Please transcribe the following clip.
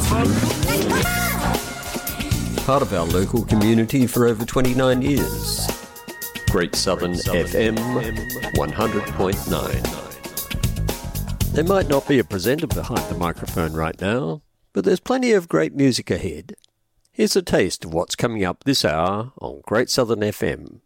Part of our local community for over 29 years. Great Southern FM 100.9. There might not be a presenter behind the microphone right now, but there's plenty of great music ahead. Here's a taste of what's coming up this hour on Great Southern FM